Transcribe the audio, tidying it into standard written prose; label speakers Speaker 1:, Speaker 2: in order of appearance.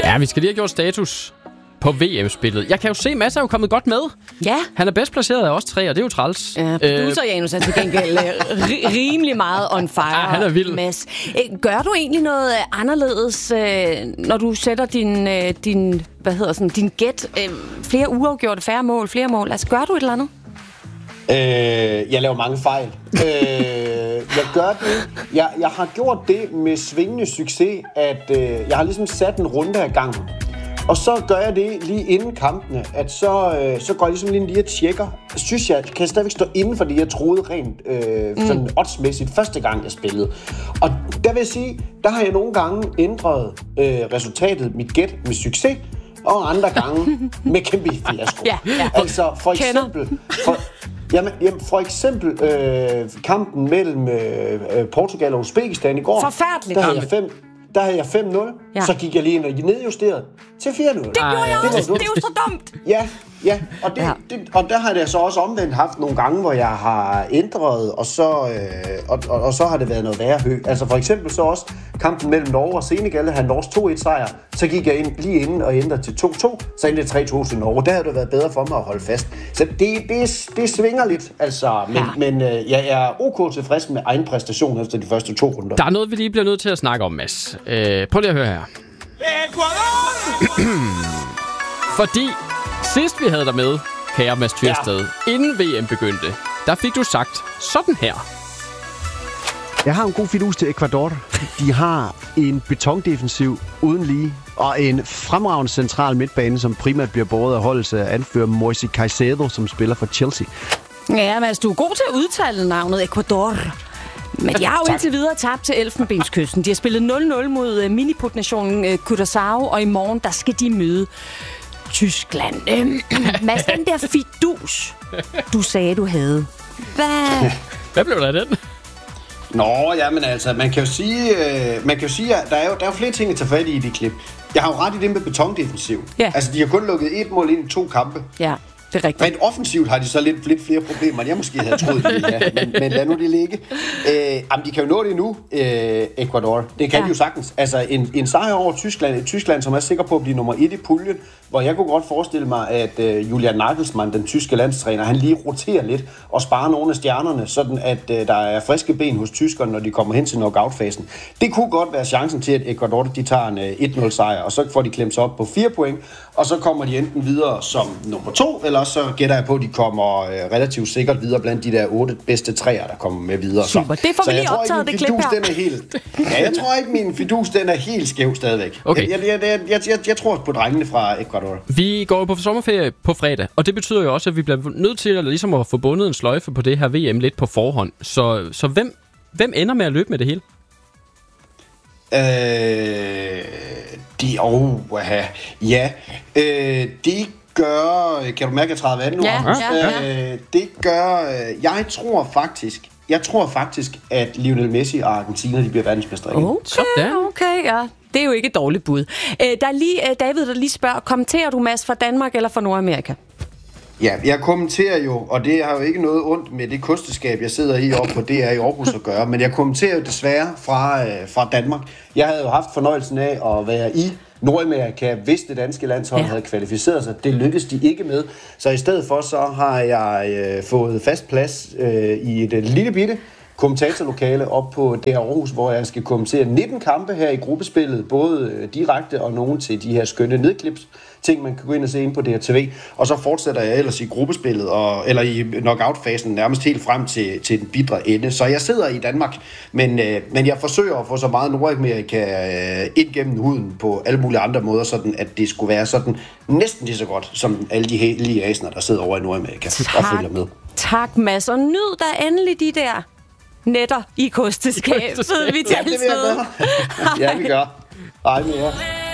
Speaker 1: Ja, vi skal lige have gjort status på VM-spillet. Jeg kan jo se, Mads er jo kommet godt med.
Speaker 2: Ja.
Speaker 1: Han er bedst placeret af os tre, og det er jo træls.
Speaker 2: Ja, producer Janus er til gengæld rimelig meget on fire.
Speaker 1: Ja, han er vild.
Speaker 2: Mads. Gør du egentlig noget anderledes, når du sætter din gæt? Flere uafgjorte, færre mål, flere mål. Altså, gør du et eller andet?
Speaker 3: Jeg laver mange fejl. Jeg gør det. Jeg har gjort det med svingende succes, at jeg har ligesom sat en runde af gangen. Og så gør jeg det lige inden kampene, at så går jeg ligesom lige og tjekker. Synes jeg, kan jeg stadigvæk stå inden for det, jeg troede rent sådan oddsmæssigt første gang, jeg spillede. Og der vil jeg sige, der har jeg nogle gange ændret resultatet, mit gæt med succes, og andre gange med kæmpe fiasko.
Speaker 2: Ja.
Speaker 3: Altså for eksempel kampen mellem Portugal og Uzbekistan i går.
Speaker 2: Forfærdeligt.
Speaker 3: Der havde jeg 5-0, ja. Så gik jeg lige ind og nedjusterede til 4-0.
Speaker 2: Det gjorde jeg også, det er jo så dumt.
Speaker 3: Ja, og der har jeg så også omvendt haft nogle gange, hvor jeg har ændret, og så har det været noget værre hø. Altså for eksempel så også kampen mellem Norge og Senegal, havde Norges 2-1-sejr, så gik jeg ind lige inden og ændrede til 2-2, så endte det 3-2 til Norge. Der havde det været bedre for mig at holde fast. Så det svinger lidt, altså, men jeg er ok tilfreds med egen præstation efter de første 2 runder.
Speaker 1: Der er noget, vi lige bliver nødt til at snakke om, Mads. Prøv lige at høre her. Fordi sidst vi havde dig med, kære Mads Thyrsted, inden VM begyndte, der fik du sagt sådan her.
Speaker 4: Jeg har en god fidus til Ecuador. De har en betondefensiv uden lige, og en fremragende central midtbane, som primært bliver båret af holdets anfører Moisés Caicedo, som spiller for Chelsea.
Speaker 2: Ja, Mads, du er god til at udtale navnet Ecuador. Men de har jo indtil videre tabt til Elfenbenskysten. De har spillet 0-0 mod miniputnationen Curaçao, og i morgen, der skal de møde Tyskland. Mads, den der fidus, du sagde, du havde.
Speaker 1: Hvad blev der af den?
Speaker 3: Nå, jamen altså, man kan jo sige, at der er jo flere ting at tage fat i det klip. Jeg har jo ret i det med betondefensiv. Ja. Altså, de har kun lukket 1 mål ind i 2 kampe.
Speaker 2: Ja, det er rigtigt.
Speaker 3: Rent offensivt har de så lidt flere problemer, end jeg måske havde troet, men lad nu det ligge. Jamen, de kan jo nå det nu, Ecuador. Det kan de jo sagtens. Altså, en sejr over Tyskland, som er sikker på at blive nummer 1 i puljen, hvor jeg kunne godt forestille mig, at Julian Nagelsmann, den tyske landstræner, han lige roterer lidt og sparer nogle af stjernerne, sådan at der er friske ben hos tyskerne, når de kommer hen til knockout-fasen. Det kunne godt være chancen til, at Ecuador de tager en 1-0 sejr, og så får de klemt sig op på 4 point, og så kommer de enten videre som nummer 2, eller så gætter jeg på, at de kommer relativt sikkert videre blandt de der 8 bedste træer, der kommer med videre.
Speaker 2: Super, det får vi lige optaget, det klip her.
Speaker 3: Jeg tror ikke, min fidus den er helt skæv stadigvæk.
Speaker 1: Okay.
Speaker 3: Jeg tror på drengene fra Ecuador.
Speaker 1: Vi går på sommerferie på fredag, og det betyder jo også, at vi bliver nødt til ligesom at få bundet en sløjfe på det her VM lidt på forhånd. Så hvem ender med at løbe med det hele?
Speaker 3: Det gør... Kan du mærke, at jeg træder vand nu?
Speaker 2: Ja.
Speaker 3: Det gør... Jeg tror faktisk, at Lionel Messi og Argentina, de bliver verdensmestre.
Speaker 2: Okay, ja. Det er jo ikke et dårligt bud. Der er lige David, der lige spørger, kommenterer du, Mads, fra Danmark eller fra Nordamerika?
Speaker 3: Ja, jeg kommenterer jo, og det har jo ikke noget ondt med det kosteskab, jeg sidder i oppe på DR i Aarhus at gøre, men jeg kommenterer jo desværre fra Danmark. Jeg havde jo haft fornøjelsen af at være i Nordamerika, hvis det danske landshold havde kvalificeret sig. Det lykkedes de ikke med. Så i stedet for, så har jeg fået fast plads i et lille bitte kommentatorlokale op på DR Aarhus, hvor jeg skal kommentere 19 kampe her i gruppespillet, både direkte og nogle til de her skønne nedklips, ting man kan gå ind og se ind på DRTV, og så fortsætter jeg ellers i gruppespillet, eller i knockout-fasen nærmest helt frem til den bitre ende. Så jeg sidder i Danmark, men jeg forsøger at få så meget Nordamerika ind gennem huden på alle mulige andre måder, sådan at det skulle være sådan næsten lige så godt, som alle de hellige asener, der sidder over i Nordamerika og følger med.
Speaker 2: Tak, Mads, og nyd da endelig de der netter i kosteskabet. Vi tales med.
Speaker 3: Ja, vi gør. Hej med jer.